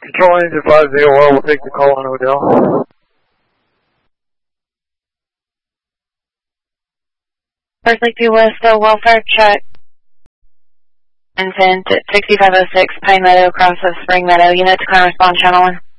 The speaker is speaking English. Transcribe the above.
Control engine 50, we'll take the call on Odell. First Lake View West, welfare check. Intent at 6506 Pine Meadow, across of Spring Meadow. Unit to climb respond channel 1.